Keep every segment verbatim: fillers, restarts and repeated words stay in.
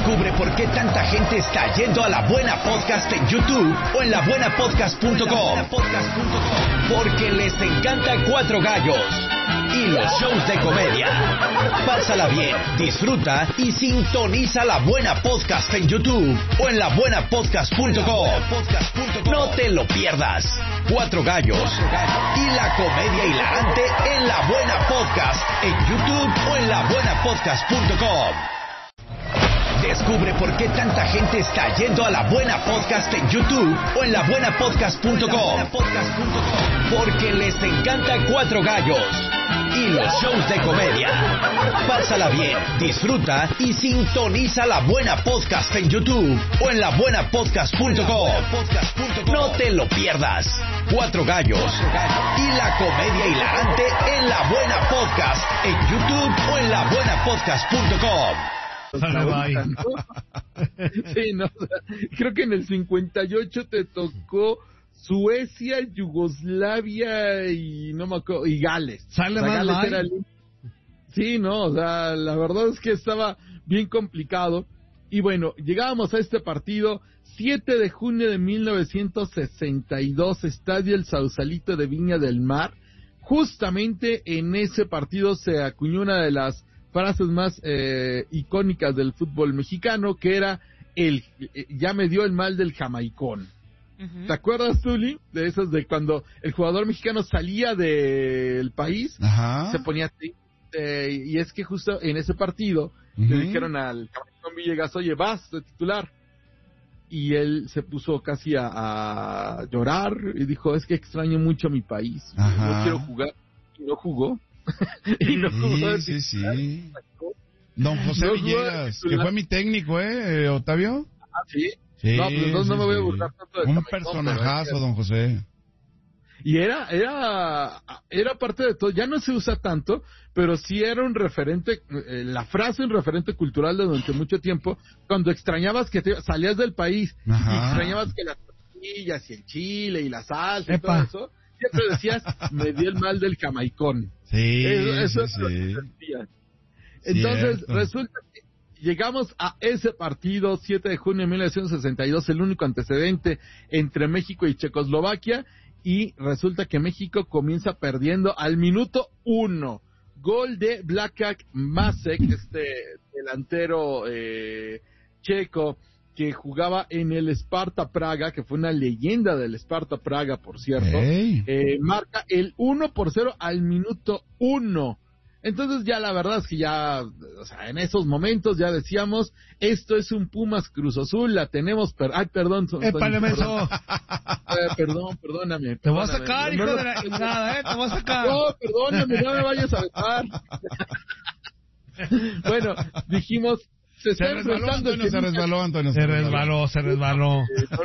Descubre por qué tanta gente está yendo a La Buena Podcast en YouTube o en la buena podcast punto com. Porque les encanta Cuatro Gallos y los shows de comedia. Pásala bien, disfruta y sintoniza La Buena Podcast en YouTube o en la buena podcast punto com. No te lo pierdas. Cuatro Gallos y la comedia hilarante en La Buena Podcast en YouTube o en la buena podcast punto com. Descubre por qué tanta gente está yendo a La Buena Podcast en YouTube o en la buena podcast punto com. Porque les encanta Cuatro Gallos y los shows de comedia. Pásala bien, disfruta y sintoniza La Buena Podcast en YouTube o en la buena podcast punto com. No te lo pierdas. Cuatro Gallos y la comedia hilarante en La Buena Podcast en YouTube o en la buena podcast punto com. Sí, no, o sea, creo que en el cincuenta y ocho te tocó Suecia, Yugoslavia y no me acuerdo, y Gales. Sale o sea, más Gales mal. era el... Sí, no, o sea, la verdad es que estaba bien complicado. Y bueno, llegábamos a este partido, siete de junio de mil novecientos sesenta y dos, Estadio El Sausalito de Viña del Mar. Justamente en ese partido se acuñó una de las frases más eh, icónicas del fútbol mexicano, que era el eh, ya me dio el mal del jamaicón. Uh-huh. ¿Te acuerdas, Tuli? De esas de cuando el jugador mexicano salía del país, Ajá. se ponía así, eh, y es que justo en ese partido uh-huh. le dijeron al jamaicón Villegas, oye, vas de titular, y él se puso casi a, a llorar y dijo, es que extraño mucho a mi país, Ajá. no quiero jugar, y no jugó. y no sí, sí, sí. Don José no Villegas, que fue mi técnico, ¿eh, Octavio? Ah, sí. Sí, no, pues entonces sí, no me voy a sí. burlar tanto de Un Camacón, personajazo, don José. Y era, era, era parte de todo, ya no se usa tanto, pero sí era un referente, eh, la frase un referente cultural de durante mucho tiempo, cuando extrañabas que te, salías del país, Ajá. y extrañabas que las tortillas y el chile y la salsa y Epa. todo eso, siempre decías, me dio el mal del jamaicón. Sí, eso, eso sí, es lo que sí. decías. Entonces, Cierto. resulta que llegamos a ese partido, siete de junio de mil novecientos sesenta y dos, el único antecedente entre México y Checoslovaquia, y resulta que México comienza perdiendo al minuto uno. Gol de Blacak Masek, este delantero eh, checo que jugaba en el Sparta Praga, que fue una leyenda del Sparta Praga, por cierto. Hey. Eh, marca el uno por cero al minuto uno. Entonces ya la verdad es que ya, o sea, en esos momentos ya decíamos, esto es un Pumas Cruz Azul, la tenemos, per ay, perdón, son, Épale, perdón. Eh, perdón, perdóname. Te voy a perdóname. sacar, no, hijo no, de la chingada, eh, te voy a sacar. No, perdóname, no me vayas a besar. Bueno, dijimos, se, Se resbaló, Antonio, se resbaló, Antonio. Se resbaló, se resbaló.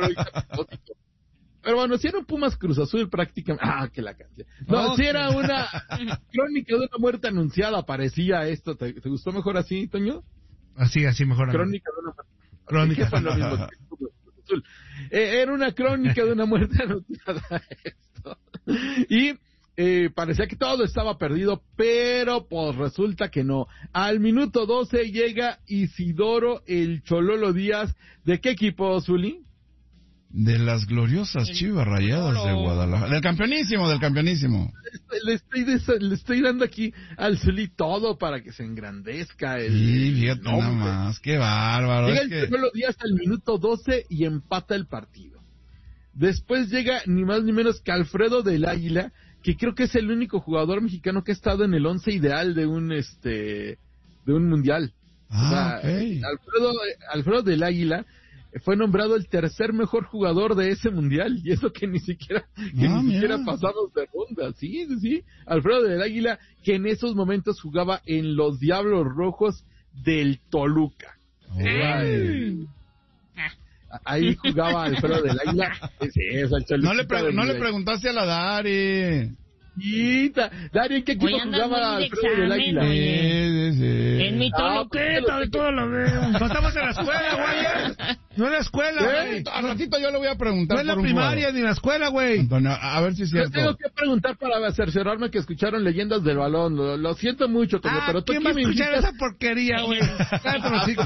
Pero bueno, si era un Pumas Cruz Azul prácticamente... Ah, que la canción. No, Oh, si era una crónica de una muerte anunciada, parecía esto. ¿Te, te gustó mejor así, Toño? Así, así mejor. Crónica de una muerte Crónica. fue lo mismo que Pumas Cruz Azul. Eh, era una crónica de una muerte anunciada esto. Y eh, parecía que todo estaba perdido, pero pues resulta que no. Al minuto doce llega Isidoro el Chololo Díaz. ¿De qué equipo, Zuli? De las gloriosas Chivas Rayadas de Guadalajara. Del campeonísimo, del campeonísimo. Le estoy, des- le estoy dando aquí al Zuli todo para que se engrandezca el... Sí, fíjate nombre. nada más. Qué bárbaro. Llega Es el que... Chololo Díaz al minuto doce y empata el partido. Después llega ni más ni menos que Alfredo del Águila, que creo que es el único jugador mexicano que ha estado en el once ideal de un este de un mundial. Ah, O sea, ok. Alfredo, Alfredo del Águila fue nombrado el tercer mejor jugador de ese mundial, y eso que ni siquiera que Ah, ni siquiera mira. pasamos de ronda. Sí, sí, sí. Alfredo del Águila, que en esos momentos jugaba en los Diablos Rojos del Toluca. Órale. Ahí jugaba Alfredo del Águila. Sí, es el Choluquita No le, pre- de no mi le vida. preguntaste a la Dari. Chiquita. Dari, ¿en qué equipo Voy a andar jugaba muy de Alfredo del examen, Águila? oye. Sí, sí, sí. En mi Ah, toluqueta de toda la vida. No estamos en la escuela, güey. No en la escuela, ¿Eh? güey. Al ratito yo le voy a preguntar No en la por un primaria jugador. ni en la escuela, güey. Antonio, a ver si es Yo cierto. tengo que preguntar para cerciorarme que escucharon Leyendas del Balón. Lo, lo siento mucho, Toño, Ah, pero tú ¿quién aquí va a me escuchar invitas- esa porquería, güey? Cállate los hocico.